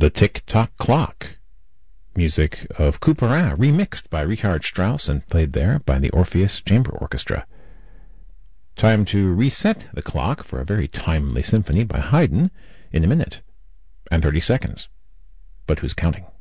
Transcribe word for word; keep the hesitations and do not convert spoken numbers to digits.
The Tick-Tock Clock, music of Couperin, remixed by Richard Strauss and played there by the Orpheus Chamber Orchestra. Time to reset the clock for a very timely symphony by Haydn in a minute and thirty seconds. But who's counting?